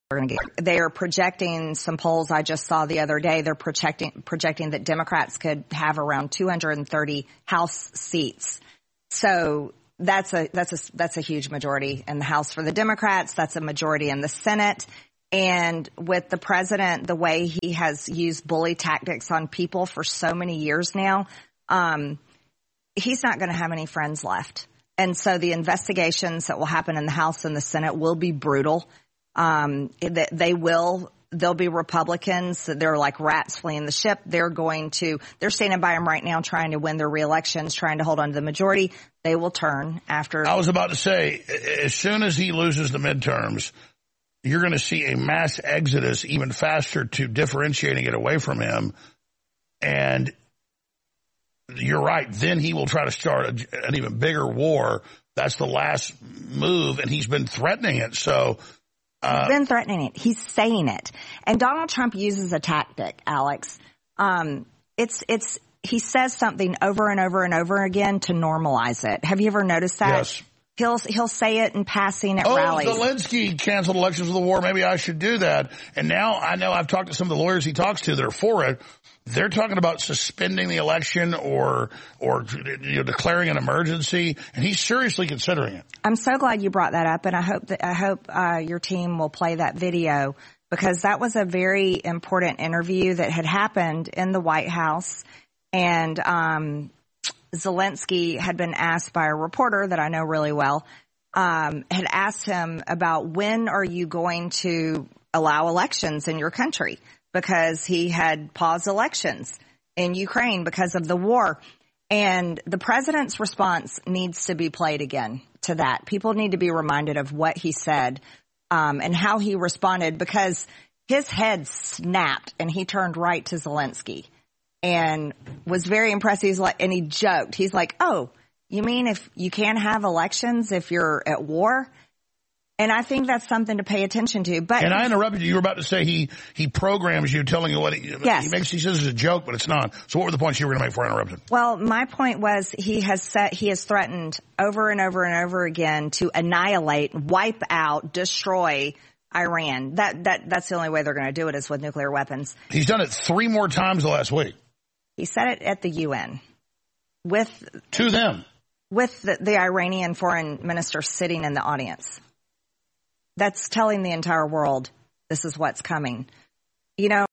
They are projecting some polls I just saw the other day. They're projecting that Democrats could have around 230 House seats. So that's a huge majority in the House for the Democrats. That's a majority in the Senate. And with the president, the way he has used bully tactics on people for so many years now, he's not going to have any friends left. And so the investigations that will happen in the House and the Senate will be brutal. They'll be Republicans. They're like rats fleeing the ship. They're standing by him right now trying to win their reelections, trying to hold on to the majority. They will turn after. I was about to say, as soon as he loses the midterms, you're going to see a mass exodus even faster to differentiating it away from him. And you're right. Then he will try to start an even bigger war. That's the last move. And he's been threatening it. So he's been threatening it. He's saying it. And Donald Trump uses a tactic, Alex. He says something over and over and over again to normalize it. Have you ever noticed that? Yes. He'll say it in passing at rallies. Zelensky canceled elections for the war. Maybe I should do that. And now I know I've talked to some of the lawyers he talks to that are for it. They're talking about suspending the election or declaring an emergency, and he's seriously considering it. I'm so glad you brought that up, and I hope your team will play that video, because that was a very important interview that had happened in the White House, and Zelensky had been asked by a reporter that I know really well, had asked him about when are you going to allow elections in your country, because he had paused elections in Ukraine because of the war. And the president's response needs to be played again to that. People need to be reminded of what he said and how he responded, because his head snapped and he turned right to Zelensky and was very impressed. And he joked. He's like, "Oh, you mean if you can't have elections if you're at war?" And I think that's something to pay attention to. But and I interrupted you. You were about to say he programs you, telling you what he says it's a joke, but it's not. So what were the points you were going to make before I interrupted? Well, my point was he has threatened over and over and over again to annihilate, wipe out, destroy Iran. That's the only way they're going to do it, is with nuclear weapons. He's done it 3 more times the last week. He said it at the UN to them with the Iranian foreign minister sitting in the audience. That's telling the entire world this is what's coming. You know,